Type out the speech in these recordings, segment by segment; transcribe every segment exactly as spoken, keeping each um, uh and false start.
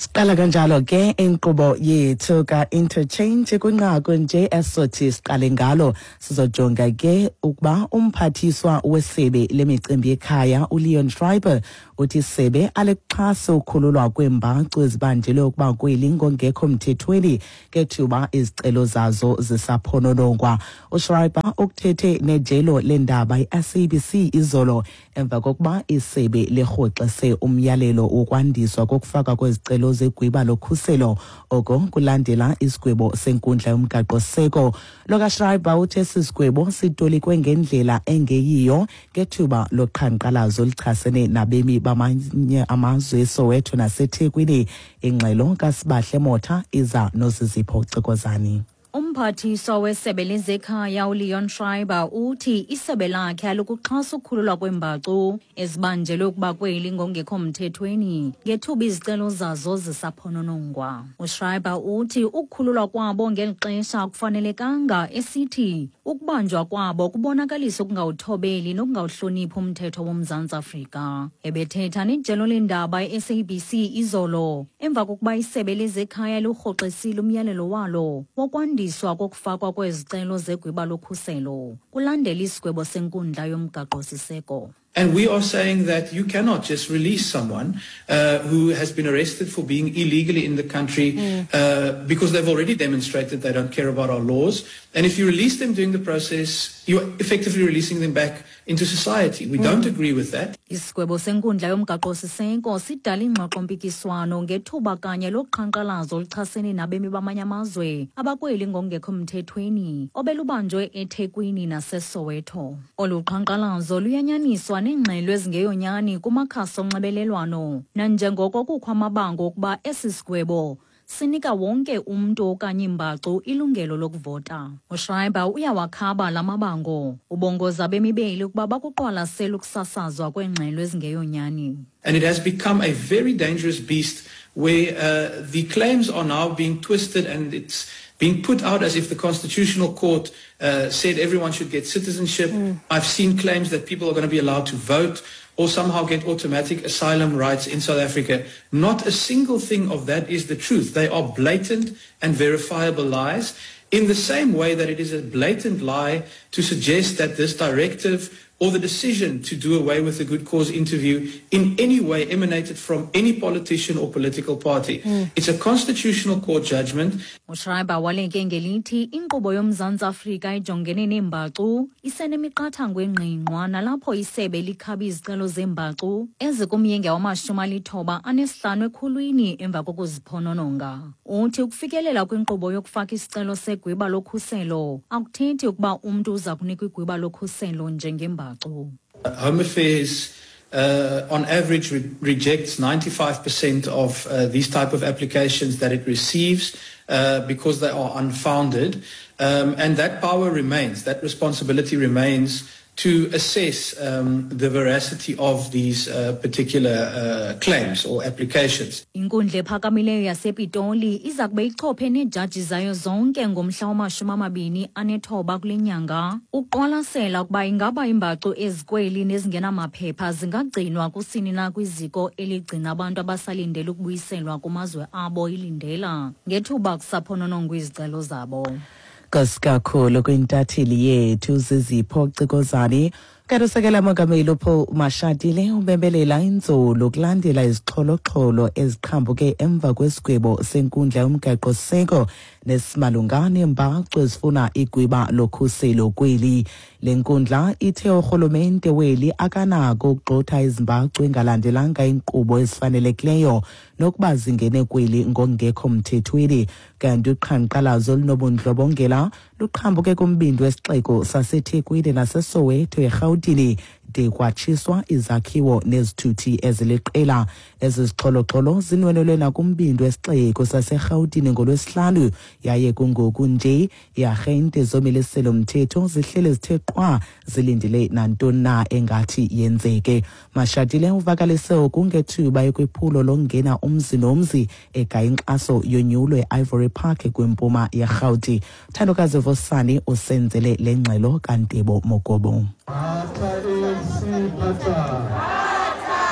Siqala kanjalo ke inkqubo yethu ka interchange kunqaku nje esothi siqale ngalo sizojonga ke ukuba umphathiswa wesebe lemicimbi ekhaya uLeon Schreiber uthi isebe alikuxhasa ukhululwa kwembacu ezibanjelwe ukuba kweli ngongekho mthethweni kethuba izicelo zazo zisaphononongwa. uSchreiber ukuthethe nejelo lendaba i-S A B C izolo emva kokuba isebe lerhoxise umyalelo wokwandiswa kokufaka kwezicelo zegwiba lokhuselo oko kulandela isigwebo senkundla yomgaqo-seko. Lo-Schreiber uthe esi sigwebo sitolikwe ngendlela engeyiyo ngethuba loqhankqalazo lichasene nabemi bamanye amazwe eSoweto naseThekwini. Ingxelo kaSibahle Motha iza noZizipho Cikozani. Umphathiswa wesebe lezekhaya uLeon Schreiber uthi isebe lakhe alukuxhasa ukukhululwa kwembacu ezibanjelwe ukuba kweli ngongekho mthethweni ngethuba izicelo zazo zisaphononongwa. uSchreiber uthi ukukhululwa kwabo ngeli xesha akufanelekanga, esithi ukubanjwa kwabo kubonakalisa ukungawuthobeli nokungawuhloniphi umthetho woMzantsi Afrika. Ebethetha nejelo lendaba i-S A B C izolo emva kokuba isebe lezekhaya lurhoxisile umyalelo walo wokwandiswa kokufakwa kwezicelo zegwiba lokhuselo kulandela isigwebo senkundla yomgaqo-siseko. And we are saying that you cannot just release someone uh, who has been arrested for being illegally in the country mm. uh, because they've already demonstrated they don't care about our laws. And if you release them during the process, you're effectively releasing them back into society. We mm. don't agree with that. Isigwebo senkundla yomgaqo-siseko sidala ingxoxo-mpikiswano ngethuba kanye loqhankqalazo oluchasene nabemi bamanye amazwe abakweli ngongekho mthethweni obelubanjwe eThekwini naseSoweto. Olu qhankqalazo luyanyaniswa neengxelo ezingeyonyani kumakhasi onxibelelwano nanjengoko kukho amabango okuba esi sigwebo sinika wonke umntu okanye imbacu ilungelo lokuvota. uSchreiber uyawakhaba la mabango, ubongoza bemibeli ukuba bakuqwalasela ukusasazwa kweengxelo ezingeyonyani. And it has become a very dangerous beast where uh, the claims are now being twisted and it's being put out as if the Constitutional Court uh, said everyone should get citizenship. Mm. I've seen claims that people are going to be allowed to vote or somehow get automatic asylum rights in South Africa. Not a single thing of that is the truth. They are blatant and verifiable lies, in the same way that it is a blatant lie to suggest that this directive or the decision to do away with the good cause interview in any way emanated from any politician or political party. Mm. It's a constitutional court judgment. uSchreiber waleke ngelithi inkqubo yoMzantsi Afrika ejongene neembacu isenemiqathango engqingqwa nalapho isebe likhaba izicelo zeembacu ezikumyinge wamashumi alithoba anesihlanu ekhulwini emva kokuziphonononga. Uthi ukufikelela kwinkqubo yokufaka isicelo segwiba lokhuselo akuthethi ukuba umntu uza kunikwa igwiba lokhuselo njengembacu. Home Affairs uh, on average re rejects ninety-five percent of uh, these type of applications that it receives uh, because they are unfounded, um, and that power remains, that responsibility remains to assess um, the veracity of these uh, particular uh, claims or applications. Inkundla ephakamileyo yasePitoli iza kube ichophe neejaji zayo zonke ngomhla wamashumi amabini anethoba kule nyanga uqwalasela ukuba ingaba imbacu ezikweli nezingenamaphepha zingagcinwa kusini na kwiziko eligcina abantu abasalindele ukubuyiselwa kumazwe abo ilindela ngethuba kusaphononongwa izicelo zabo. Kaskakhulu kwintatheli yethu Zizipho Cikozani. Karusekela mongameli uPaul Mashatile ubembelela inzolo kulandela izixholo-xholo eziqhambuke emva kwesigwebo senkundla yomgaqo-seko nesimalunga neembacu ezifuna igwiba lokhuselo kweli. Le nkundla ithe urhulumente weli akanako ukugxotha izimbacu engalandelanga inkqubo ezifanelekileyo nokuba zingene kweli ngongekho mthethweni, kanti uqhankqalazo olunobundlobongela luqhambuke kumbindi wesixeko saseThekwini naseSoweto eRhawutini de kwatshiswa izakhiwo nezithuthi eziliqela. Ezi zixholo-xholo zinwenelwe nakumbindi wesixeko saseRhawutini ngolwesihlanu, yaye kungoku nje iarhente zomiliselo mthetho zihlele zithe qwa zilindile nantoni na engathi yenzeke. Mashatile uvakalise oku ngethuba yokwiphulo longena umzi nomzi egaya inkxaso yonyulo e-Ivory Park kwimpuma yerhawuti. Thandokazi Vosani usenzele le ngxelo kaNtebo Mogobo.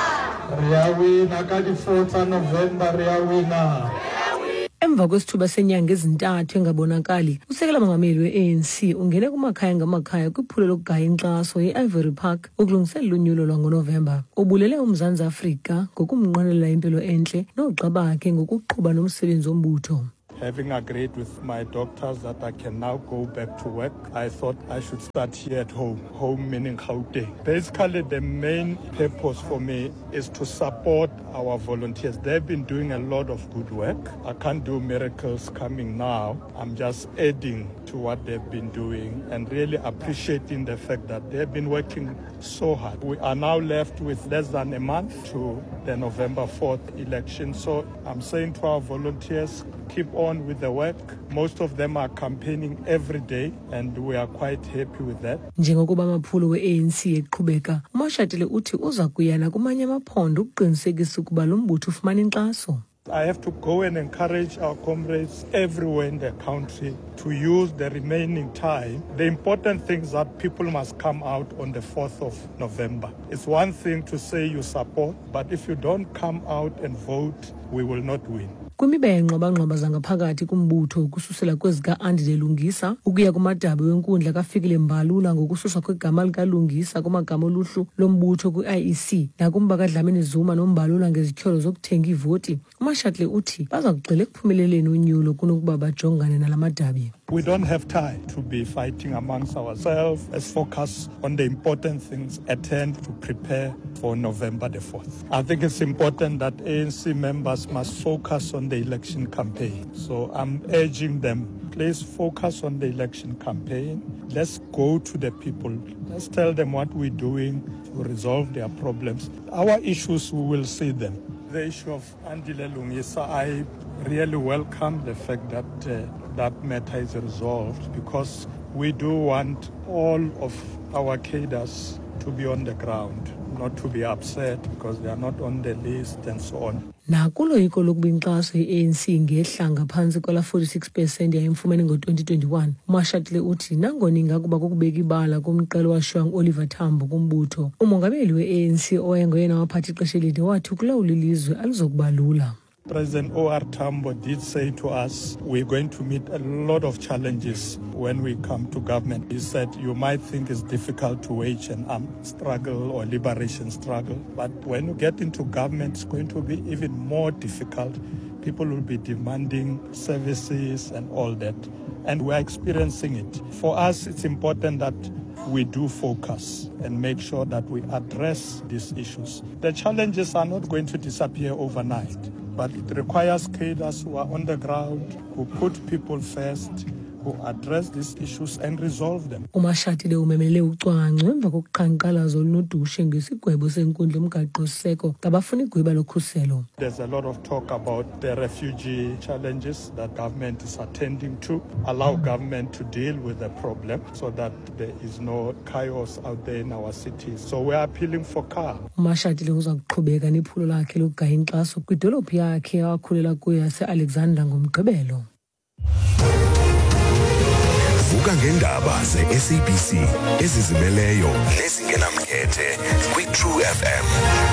Riyawina ka di fourth November riyawina. Emva kwesithuba senyanga ezintathu engabonakali, usekela mongameli we-A N C ungene kumakhaya ngamakhaya kwiphulo lokugaya inkxaso ye-Ivory Park ukulungiselela unyulo lwangoNovemba. Ubulele uMzantsi Afrika ngokumnqwenelela impilo entle noogxa bakhe ngokuqhuba nomsebenzi wombutho. Having agreed with my doctors that I can now go back to work, I thought I should start here at home, home meaning Gauteng. Basically, the main purpose for me is to support our volunteers. They've been doing a lot of good work. I can't do miracles coming now. I'm just adding to what they've been doing and really appreciating the fact that they've been working so hard. We are now left with less than a month to the November fourth election. So I'm saying to our volunteers, keep on with the work. Most of them are campaigning every day and we are quite happy with that. Njengokuba amaphulo we-A N C eqhubeka, uMashatile uthi uza kuyana kumanye amaphondo ukuqinisekisa ukuba lo mbutho ufumana inkxaso. I have to go and encourage our comrades everywhere in the country to use the remaining time. The important thing is that people must come out on the fourth of November. It's one thing to say you support, but if you don't come out and vote, we will not win. Kwimibhenxo abangxoba zangaphakathi kumbutho ukususela kwezika-Andile Lungisa ukuya kumadabi wenkundla kaFikile Mbalula ngokususwa kwegama likaLungisa kumagama oluhlu lombutho kwi-I E C nakumba kaDlamini Zuma noMbalula ngezityholo zokuthenga ivoti, uMashatile uthi baza kugxila ekuphumeleleni unyulo kunokuba bajongane nala madabi. We don't have time to be fighting amongst ourselves. Let's focus on the important things at hand to prepare for November the fourth. I think it's important that A N C members must focus on the election campaign. So I'm urging them, please focus on the election campaign. Let's go to the people. Let's tell them what we're doing to resolve their problems. Our issues, we will see them. The issue of Andile Lungisa, I really welcome the fact that uh, that matter is resolved because we do want all of our cadres to be on the ground, not to be upset because they are not on the list and so on. Nakuloyiko lokuba inkxaso ye-A N C ngehla ngaphantsi kwala forty-six percent yayimfumene ngo-twenty twenty-one, uMashatile uthi nangona ingakuba kokubeka ibala kumqelo washiywa ngu-Oliver Tambo kumbutho, umongameli we-A N C owayengoyena waphatha ixesha elide wathi ukulawula ilizwe alizokuba lula. President O R Tambo did say to us, we're going to meet a lot of challenges when we come to government. He said, you might think it's difficult to wage an armed struggle or liberation struggle, but when you get into government, it's going to be even more difficult. People will be demanding services and all that, and we're experiencing it. For us, it's important that we do focus and make sure that we address these issues. The challenges are not going to disappear overnight, but it requires cadres who are on the ground, who put people first, who address these issues and resolve them. uMashatile umemelele ucwangco emva kokuqhankqalazo olunodushe ngesigwebo senkundla yomgaqo-siseko ngabafuna igwiba lokhuselo. There's a lot of talk about the refugee challenges that government is attending to. Allow government to deal with the problem so that there is no chaos out there in our cities. So we're appealing for calm. uMashatile uza kuqhubeka nephulo lakhe lokugaya inkxaso kwidolophu yakhe awakhulela kuyo yase-Alexandra ngoMgqibelo. Vuka ngendaba ze-S A B C ezizimeleyo nezingenamkhethe kwi-True F M.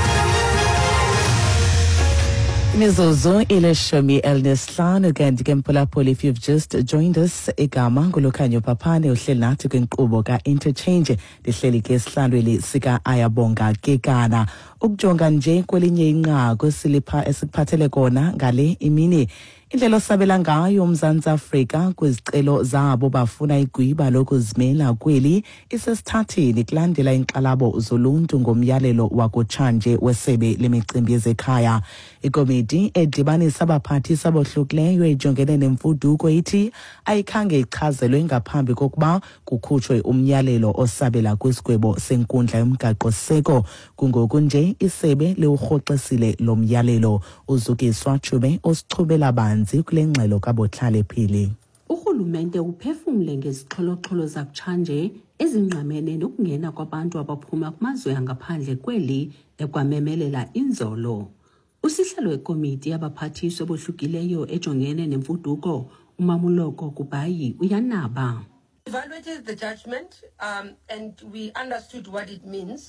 Mizuzu ileshumi elinesihlanu kanti ke mphulaphula, if you've just joined us, igama nguLukhanyo Phaphane, uhleli nathi kwinkqubo ka-Interchange, ndihleli ke esihlalweni sika-Ayabonga Kekana ukujonga nje kwelinye inqaku esilipha esikuphathele kona ngale imini. Indlela osabela ngayo uMzantsi Afrika kwizicelo zabo bafuna igwiba lokuzimela kweli isesithathini kulandela inkxalabo zoluntu ngomyalelo wakutshanje wesebe lemicimbi yezekhaya. Ikomiti edibanisa abaphathisi abohlukileyo ejongene nemfuduko ithi ayikhange ichazelwe ngaphambi kokuba kukhutshwe umyalelo osabela kwisigwebo senkundla yomgaqo-siseko. Kungoku nje isebe liwurhoxisile lo myalelo. Uzukiswa Chube osichubela banzi kule ngxelo kaBotlhale Phili. Urhulumente uphefumle ngezixholo-xholo zakutshanje ezingqamene nokungena kwabantu abaphuma kumazwe angaphandle kweli ekwamemelela inzolo. Usihlalo wekomiti yabaphathiswa abohlukileyo ejongene nemfuduko uMamuloko Kubayi uyanaba. We evaluated the judgment um, and we understood what it means.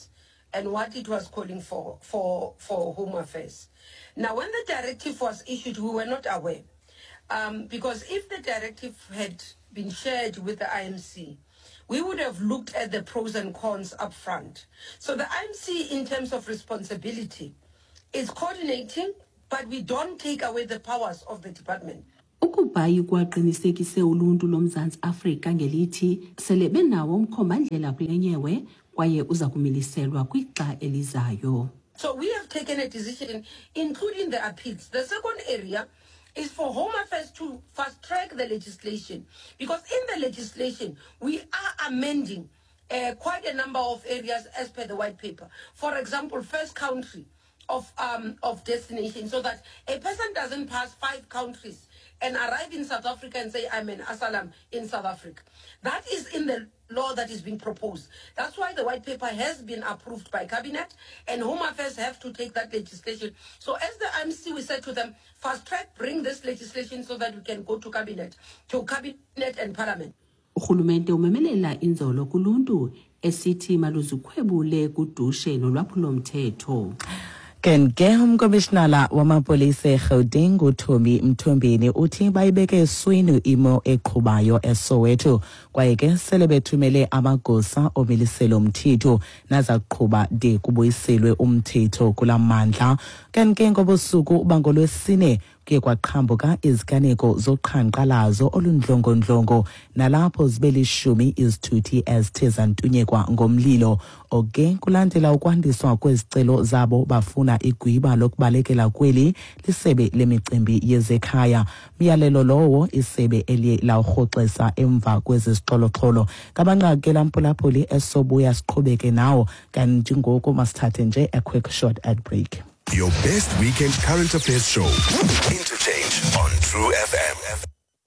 and what it was calling for for, for Home Affairs. Now, when the directive was issued, we were not aware. Um, because if the directive had been shared with the I M C, we would have looked at the pros and cons up front. So the I M C, in terms of responsibility, is coordinating, but we don't take away the powers of the department. Ukubayi kwaqinisekise uluntu loMzantsi Afrika ngelithi sele benawo umkhombandlela kulenyewe kwaye uza kumiliselwa kwixa elizayo. So we have taken a decision, including the appeals. The second area is for Home Affairs to fast track the legislation, because in the legislation we are amending uh, quite a number of areas as per the white paper. For example, first country of um, of destination, so that a person doesn't pass five countries and arrive in South Africa and say, I'm an asylum in South Africa. That is in the law that is being proposed. That's why the white paper has been approved by Cabinet, and Home Affairs have to take that legislation. So as the I M C, we said to them, fast track, bring this legislation so that we can go to Cabinet, to Cabinet and Parliament. Urhulumente umemelela inzolo kuluntu esithi maluzukhwebule kudushe nolwaphulomthetho. Ken ke umkomishinala wamapolisa eGauteng uThomi Mthombeni uthi bayibeke eswini imo eqhubayo eSoweto kwaye ke sele bethumele amagosa omiliselo umthetho naza kuqhuba de kubuyiselwe umthetho kulamandla. Ken ke ngobusuku ubangolwesine kuye kwaqhambuka iziganeko zoqhankqalazo olundlongondlongo nalapho zibelishumi izithuthi ezithe zantunyekwa ngomlilo. Oke kulandela ukwandiswa kwezicelo zabo bafuna igwiba lokubalekela kweli lisebe lemicimbi yezekhaya. Myalelo lowo isebe eliye lawurhoxisa emva kwezizixolo-xolo. Kabanqakela mphulaphuli esobuya siqhubeke nawo kanti ngoku masithathe nje a quick short ad break. Your best weekend current affairs show. Interchange on True F M.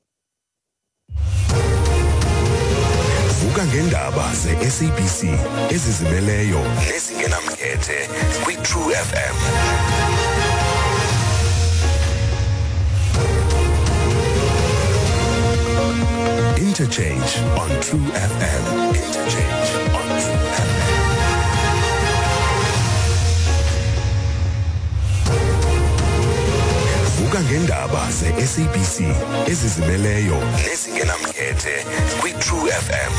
Vuka ngendaba ze-S A B C ezizimeleyo nezingenamkhethe kwi-True F M. Interchange on True F M. Interchange on True F M. Vuka ngendaba ze-S A B C ezizimeleyo nezingenamkhethe kwi-True F M.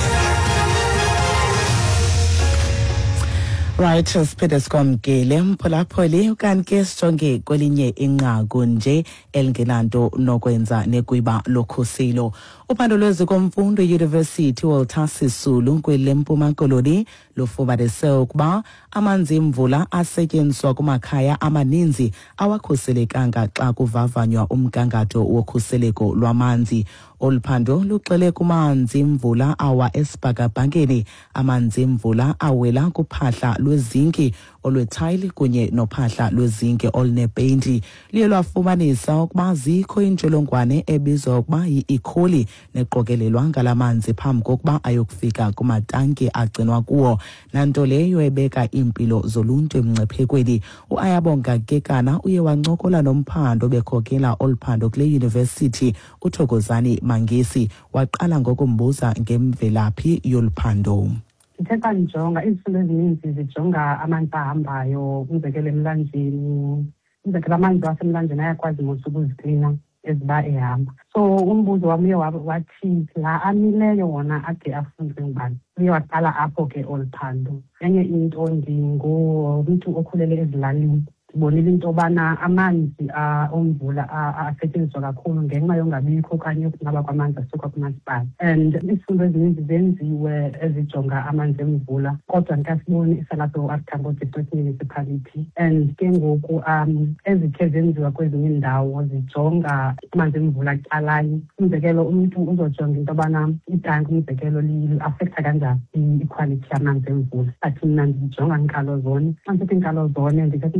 Right, siphinde sikwamkele mphulaphuli ukanti sijonge kwelinye inqaku nje elingenanto nokwenza negwiba lokhusilo. Uphando lwezikomfundo University Walter Sisulu kwelempuma Koloni lufumanise ukuba amanzi emvula asetyenziswa kumakhaya amaninzi awakhuselekanga xa kuvavanywa umgangatho wokhuseleko lwamanzi. Oluphando luxele kumanzi emvula awa esibhakabhakeni, amanzi emvula awela kuphahla lwezinki olwethayili kunye nophahla lwezinki olunepeyinti. Liye lwafumanisa ukuba zikho intsholongwane ebizwa ukuba yi-E. coli neqokelelwa ngalamanzi phambi kokuba ayokufika kumatanki agcinwa kuwo, nanto leyo ebeka impilo zoluntu emngciphekweni. uAyabonga Gekana uye wancokola nomphando bekhokela oluphando kule University uThokozani Mangesi waqala ngokumbuza ngemvelaphi yoluphando. Ithetha njonga izifundo ezininzi zijonga amanzi ahambayo, umzekelo emlanjeni, umzekelo amanzi wasemlanjeni ayakwazi mos ukuziklina eziba ehamba. So umbuzo wami uye wathi la amileyo wona ade afunde ngubani. Uye waqala apho ke oluphando. Enye into ndingumntu okhulele ezilalini. Sibonile into yobana amanzi omvula asetyenziswa kakhulu ngenxa yongabikho okanye ukungaba kwamanzi asuka kumasipala. And izifundo ezininzi zenziwe ezijonga amanzi emvula, kodwa ndikasiboni iSouth African District Municipality. And ke ngoku um ezithe zenziwa kwezinye indawo zijonga amanzi emvula calayi. Umzekelo umntu uzojonga into yobana itanki umzekelo li-affecta kanjani i-quality yamanzi emvula. Athi mna ndijonga nkalo zone. Xa ndithetha nkalo zone ndithetha into yobana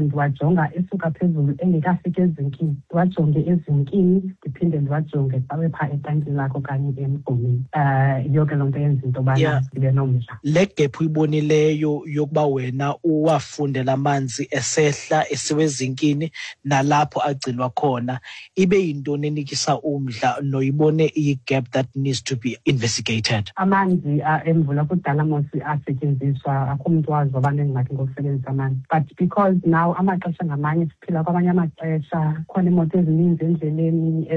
ndiwajonga esuka phezulu engekafiki ezinkini, ndiwajonge ezinkini ndiphinde ndiwajonge xa wepha etankini lakho okanye emgomeni. Um yiyo ke loo nto yenza into yobana ndibe nomdla. Le gap uyibonileyo yokuba wena uwafundela amanzi esehla esiwe ezinkini nalapho agcinwa khona, ibe yintoni enikisa umdla noyibone i-gap that needs to be investigated? Amanzi emvula kudala mos asetyenziswa, akho mntu wazi waba nengxaki ngokusebenzisa amanzi. But because now amaxesha ngamanye siphila kwamanye amaxesha, khona imoto ezininzi endleleni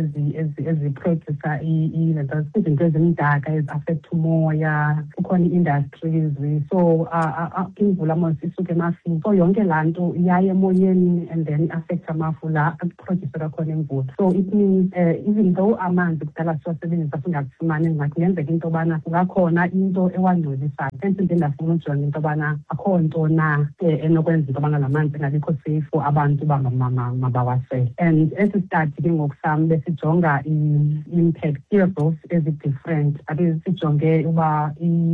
eziprodusa izinto ezimdaka ezi-affect umoya, kukhona i-industries. So imvula mos isuke emafini, so yonke laa nto iyaye emoyeni and then i-affect amafu la aproduce kakhona imvula. So it means uh, even though amanzi kudala siwasebenzisa singakufumani ingxaki, kuyenzeka into yobana kungakhona into ewangcolisayo. Sense nje ndafuna ujonga into yobana akho nto na enokwenza into yobana la manzi engabikho safe for abantu mabawasele. And esi start ke ngokusam besijonga i-impact i-roofs ezi-different, ati sijonge uba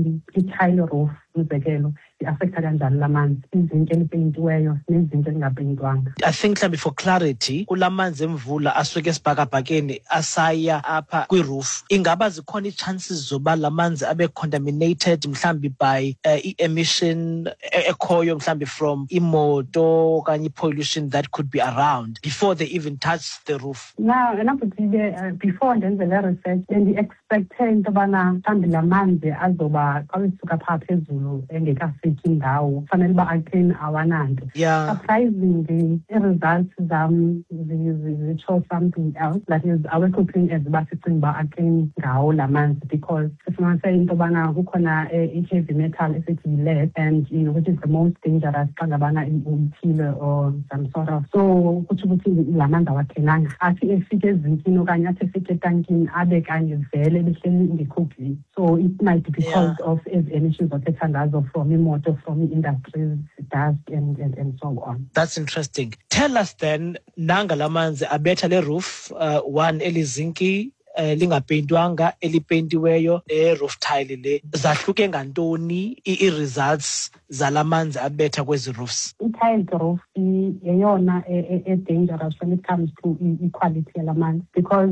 i-tile roof umzekelo i-affecta kanjani la manzi, izinto elipeyintiweyo nezinto elingapeyintwanga. I think mhlawumbi for clarity, kula manzi emvula asuke esibhakabhakeni asaya apha kwi-roof, ingaba zikhona i-chances zoba la manzi abe contaminated mhlawumbi by uh, i-emission ekhoyo mhlawumbi from imoto okanye i-pollution that could be around before they even touch the roof? Now, uh, before ndenze le research bendi-expecte into yobana mhlawumbi la manzi azoba xa isuka phaa phezulu engekafiki indawo fanele uba aclean awananto. Yeah. Surprisingly, i-results zam zitsho something else, that is awekho clean as uba sicinga uba aclean ngawo la manzi, because sifumanise into yobana kukhona i-heavy metal esithi yi-lead, and you know, which is the most dangerous xa ngabana ithile or some sort of. So kutsho ukuthi la manzi awacleananga, athi efike ezinkini okanye athi efike etankini abe kanye vele behleli ngekho clean. So it might be because yeah. of emissions othetha ngazo from imoto, from industries, dust and, and and so on. That's interesting. Tell us then, nanga la manzi abetha le roof, uh, one elizinki uh, lingapeyintwanga, elipeyintiweyo, le roof tile le, zahluke ngantoni i-results zala manzi abetha kwezi roofs? I-tiled roof yeyona e-dangerous when it comes to equality yala manzi, because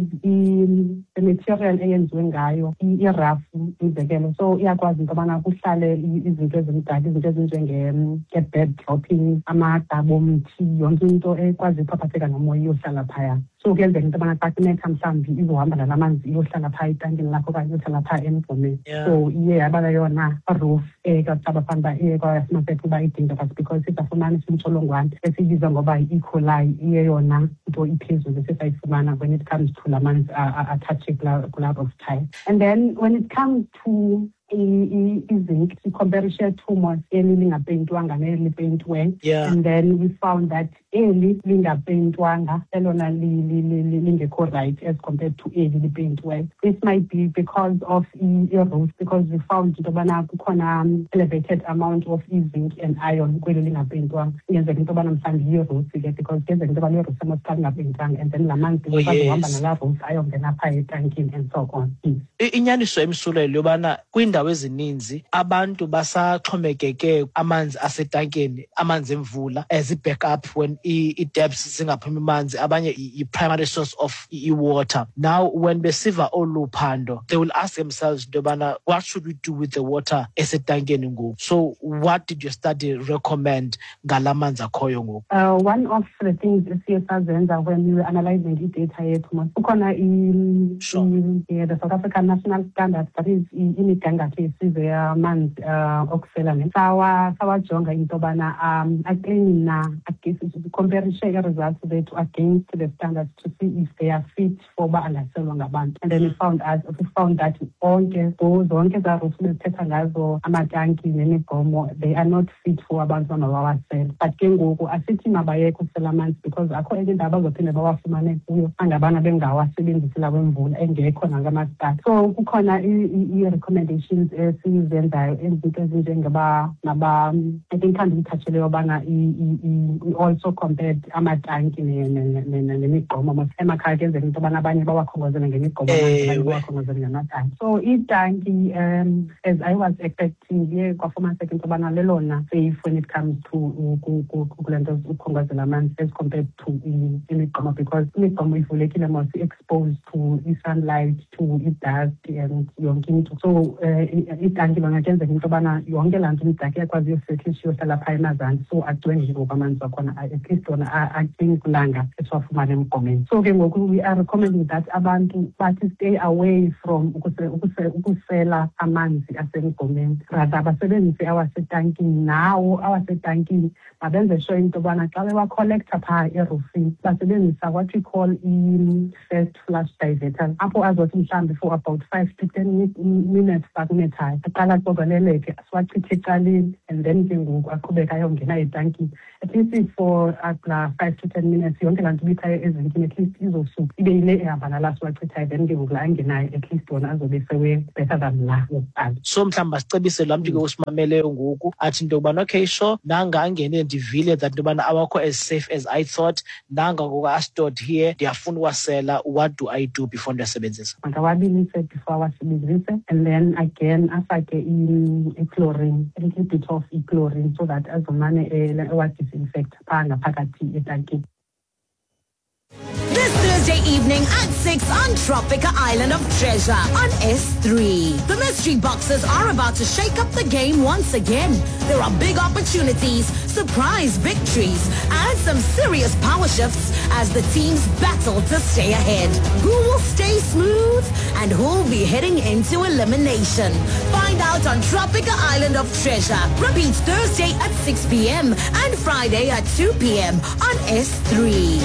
the material eyenziwe ngayo i-rough umzekelo, so iyakwazi into yobana kuhlale izinto ezimdaka, izinto ezinjenge-bed dropping, amadaba omthi, yonke into ekwazi uphaphatheka nomoya iyohlala phaya. So kuyenzeka into yobana xa kunetha mhlawumbi izohamba nala manzi iyohlala phaa etankini lakho okanye iyohlala phaa emgomeni. So iye yabala yona roof ekuthiwa bafanele uba iye kwayafumaniseka uba i-dangerous, because sizafumanisa intsholongwane esiyibiza ngoba yi-E. coli, iye yona into iphezulu esesayifumana when it comes to la manzi athatshe kulaa roof tile. And then when it comes to i-zinc, i-comparishe tumors eli lingapeyintwanga neli lipeyintiweyo. Yeah. And then we found that eli lingapeyintwanga elona lingekho right as compared to eli lipeyintiweyo. This might be because of i-roof, because we found into yobana kukhona elevated amount of zinc and iron kweli lingapeyintwanga. Kuyenzeka into yobana mhlawumbi yi-roof ke, because kuyenzeka into yobana i-roof amasikha lingapeyintwanga, and then la manzi kwazohamba nala roof ayongena phaa etankini and so on. Inyaniso emsulelo yobana kwindawo ezininzi abantu basaxhomekeke amanzi asetankeni, amanzi emvula as a backup when i-depths zingaphumi amanzi, abanye i-primary source of i-water. Now when besiva olu phando, they will ask themselves into yobana what should we do with the water esetankeni ngoku? So what did your study recommend ngala manzi akhoyo ngoku? Uh, one of the things esiye sazenza when we were analyzing i-data yethu, kukhona the South African National Standard, that is imigangatho yesizwe yamanzi okusela ne sawa sawajonga into yobana um aclean na comparishe i-results zethu against the standards to see if they are fit for uba angaselwa ngabantu. And then we found us we found that onke zonke za roofs bezithetha ngazo amatanki nemigomo, they are not fit for abantu bamabawasela. But ke ngoku asithi mabayeke usela amanzi, because akho enye indawo bazophinde bawafumane kuyo angabana bengawasebenzisi la kwemvula engekho nakamasipala. So kukhona i-recommendation actions esizenzayo izinto ezinjengaba naba I think kandi ngithathele yobana we also compared amatanki nemigqomo mos emakhaya kwenzeka into abana abanye bawakhongozela ngemigqomo abanye bawakhongozela ngamatanki. So itanki um as I was expecting ye kwafumaniseka into abana lelona safe when it comes to kulento ukukhongozela amanzi as compared to imigqomo, because imigqomo ivulekile mos exposed to sunlight, to dust and yonke into. So itanki lona kwenzeka into abana yonke laa nto imdaka iyakwazi yosetlisha yohlala phaa emazantsi, so acwenje ngokamanzi wakhona at least wona acini kulanga esiwafumana emgqomeni. So ke ngoku we are recommending that abantu bathi stay away from ukusela amanzi asemgqomeni, rather basebenzise awasetankini. Nawo awasetankini mabenze sure into yobana xa bewacollecta phaa erufini basebenzisa what we call i-first flush diverter, apho azothi mhlawumbi for about five to ten minutes bakunethayo aqala qokeleleke siwachithe ecaleni and then ke ngoku aqhubeka ayongena etankini. At least for after five to ten minutes yonke laa nto ibithayo ezinkini at least izosuka ibe yile ehamba nala siwachithayo, then ke ngoku la angenayo at least wona azobe sewe better than la wokuqala. So mhlawumbi asicebise laa mntu ke usimameleyo ngoku athi into yobana okay sure nanga angene ndivile that into yobana awakho as safe as I thought, nanga ngoku astored here ndiyafuna uwasela, what do I do before ndiyasebenzisa? Makawabilise before awasebenzise, and then again afake i-chlorine, a little bit of i-chlorine so that azomane ewa-disinfect phaa ngaphakathi etankini. This Thursday evening at six on Tropica Island of Treasure on S three. The mystery boxes are about to shake up the game once again. There are big opportunities, surprise victories, and some serious power shifts as the teams battle to stay ahead. Who will stay smooth and who will be heading into elimination? Find out on Tropica Island of Treasure. Repeats Thursday at six p.m. and Friday at two p.m. on S three.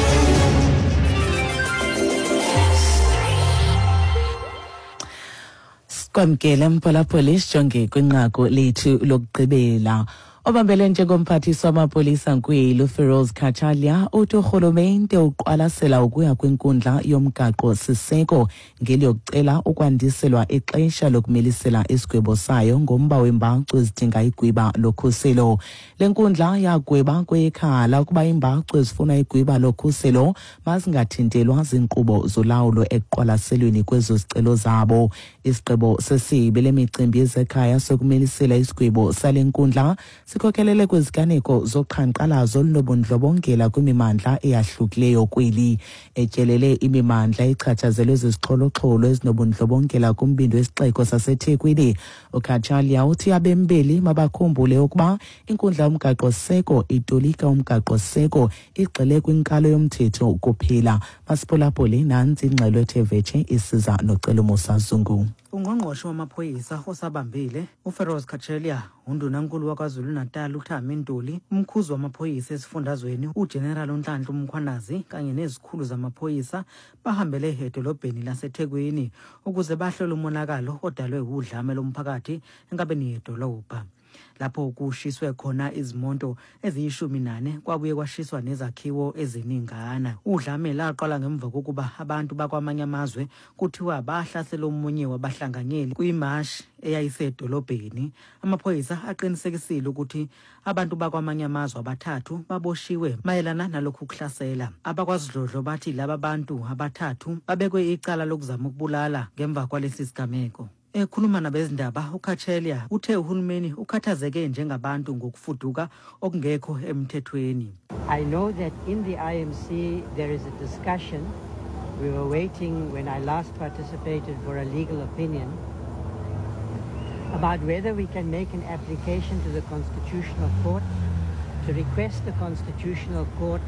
Kwamkele mphulaphuli sijonge kwinqaku lethu lokugqibela. Obambele njengomphathiswa wamapolisa Nkwelu Feroz Khatshaliya uthi urhulumente uqwalasela ukuya kwinkundla yomgaqo siseko ngeli yokucela ukwandiselwa ixesha lokumilisela isigwebo sayo ngomba wembacu ezidinga igwiba lokhuselo. Le nkundla yagweba kwekhala ukuba imbacu ezifuna igwiba lokhuselo mazingathintelwa zinkqubo zolawulo ekuqwalaselweni kwezo sicelo zabo. Isigqibo sesibe lemicimbi yezekhaya sokumilisela isigwebo sale nkundla sikhokelele kwiziganeko zoqhankqalazo olunobundlobongela kwimimandla eyahlukileyo kweli. Etyelele imimandla echatshazelwe zizixholo-xholo ezinobundlobongela kumbindo wesixeko saseThekwini, uKhatshaliya uthi abembeli mabakhumbule ukuba inkundla yomgaqo-seko itolika umgaqo-seko igxile kwinkalo yomthetho kuphela. Masiphulaphuli nantsi ingxelo ethe vetshe isiza nocelo Mosazungu. Ungqongqoshe wamaphoyisa osabambile uFeroz Khatshaliya, undunankulu waKwaZulu Natal uThami Ntuli, umkhuzi wamaphoyisa esifundazweni uGeneral uNhlanhla Mkhwanazi kanye nezikhulu zamaphoyisa bahambele edolobheni laseThekwini ukuze bahlole umonakalo odalwe udlame lomphakathi enkabeni yedolobha. Lapho kushiswe khona izimonto eziyishumi nane kwabuye kwashiswa nezakhiwo eziningana. Udlame laqala ngemva kokuba abantu bakwamanye amazwe kuthiwa bahlasela omunye wabahlanganyeli kwimashi eyayisedolobheni. Amaphoyisa aqinisekisile ukuthi abantu bakwamanye amazwe abathathu baboshiwe mayelana nalokhu kuhlasela. AbakwaZidlodlo bathi laba bantu abathathu babekwe icala lokuzama ukubulala ngemva kwalesi sigameko. Ekhuluma nabezindaba uKhatshaliya uthe uhulumeni ukhathazeke njengabantu ngokufuduka okungekho emthethweni. I know that in the I M C there is a discussion. We were waiting when I last participated for a legal opinion about whether we can make an application to the Constitutional Court to request the Constitutional Court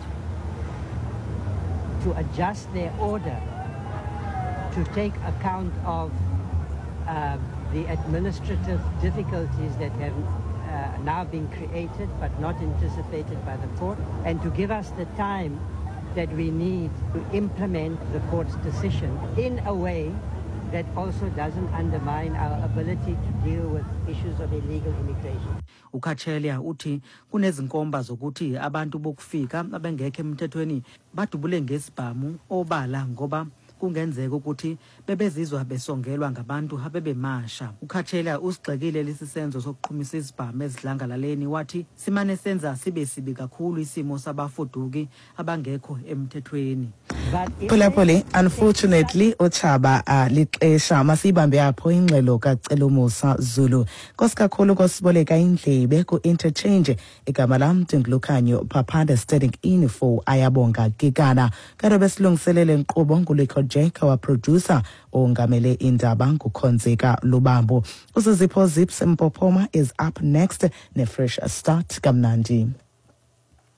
to adjust their order to take account of Uh, the administrative difficulties that have uh, now been created but not anticipated by the court, and to give us the time that we need to implement the court's decision in a way that also doesn't undermine our ability to deal with issues of illegal immigration. uKhatshaliya uthi kunezinkomba zokuthi abantu bokufika abengekho emthethweni badubule ngesibhamu obala ngoba kungenzeka ukuthi bebezizwa besongelwa ngabantu abebemasha. UKhatshela usigxekile lesisenzo sokuqhumisa izibhamu ezidlangalaleni wathi simane senza sibe sibi kakhulu isimo sabafuduki abangekho emthethweni. Phulaphuli, unfortunately uChaba lixesha masibambe apho ingxelo kaCelomusa Zulu. Kosikakhulu kosiboleka indlebe ku interchange igama lam Dinglukanyo Paphanda standing in for Ayabonga Gigana. Kare besilungiselele nkqubo nguLikho Jake wa producer ongamele indaba nguKhonzeka Lubambo. Usizipho Zips Mpophoma is up next ne fresh start kamnandi.